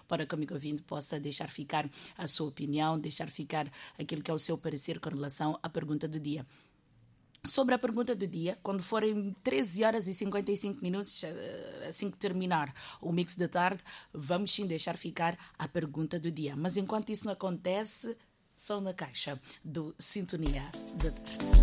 para que o amigo ouvinte possa deixar ficar a sua opinião, deixar ficar aquilo que é o seu parecer com relação à pergunta do dia. Sobre a pergunta do dia, quando forem 13 horas e 55 minutos, assim que terminar o Mix da Tarde, vamos sim deixar ficar a pergunta do dia. Mas enquanto isso não acontece, som na caixa do Sintonia da Tarde.